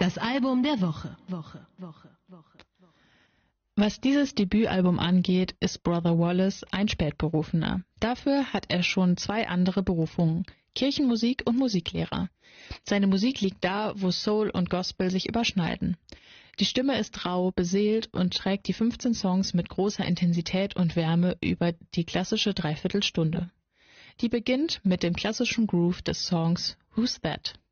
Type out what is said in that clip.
Das Album der Woche. Was dieses Debütalbum angeht, ist Brother Wallace ein Spätberufener. Dafür hat er schon 2 andere Berufungen: Kirchenmusik und Musiklehrer. Seine Musik liegt da, wo Soul und Gospel sich überschneiden. Die Stimme ist rau, beseelt und trägt die 15 Songs mit großer Intensität und Wärme über die klassische Dreiviertelstunde. Die beginnt mit dem klassischen Groove des Songs Who's That?